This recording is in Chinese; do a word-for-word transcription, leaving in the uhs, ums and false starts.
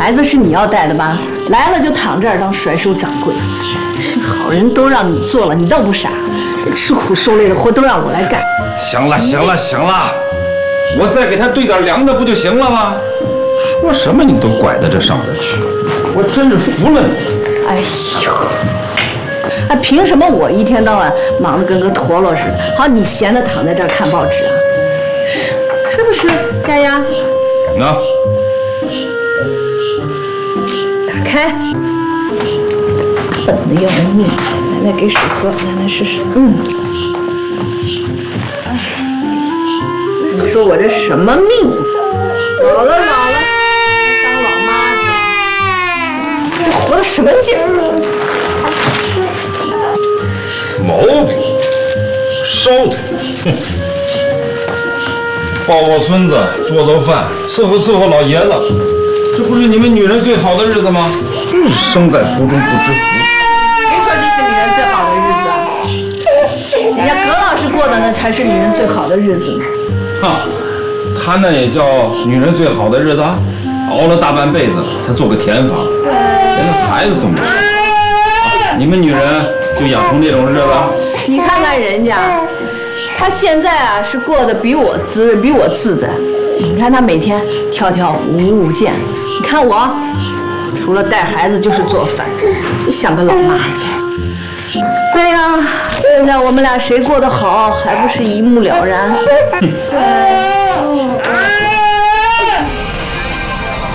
孩子是你要带的吧？来了就躺这儿当甩手掌柜，好人都让你做了，你倒不傻，吃苦受累的活都让我来干。 行了行了行了，我再给他兑点凉的不就行了吗？说什么你都拐到这上边去，我真是服了你。 哎呦，啊，凭什么我一天到晚忙得跟个陀螺似的，好你闲得躺在这儿看报纸啊？是是不是，丫丫？ 那。 打开，笨的要命！奶奶给水喝，奶奶试试。嗯，你说我这什么命？老了老了，还当老妈子，这活的什么劲儿？ 毛病，烧的，哼！抱抱孙子，做做饭，伺候伺候老爷子。 这不是你们女人最好的日子吗？真是生在福中不知福。 谁说这是女人最好的日子啊？人家葛老师过的那才是女人最好的日子呢。 哈，他那也叫女人最好的日子，熬了大半辈子才做个田房，连个孩子都没生。啊，你们女人就养成这种日子？ 你看看人家，他现在啊是过得比我滋润，比我自在。你看他每天跳跳舞舞剑。 你看我，除了带孩子就是做饭，就像个老妈子。对呀，现在我们俩谁过得好，还不是一目了然。